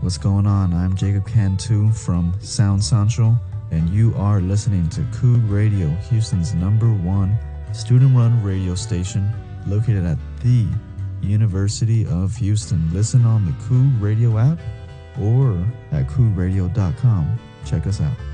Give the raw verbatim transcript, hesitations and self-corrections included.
What's going on? I'm Jacob Cantu from Sound Central, and you are listening to Coog Radio, Houston's number one student-run radio station located at the University of Houston. Listen on the Coog Radio app or at coog radio dot com. Check us out.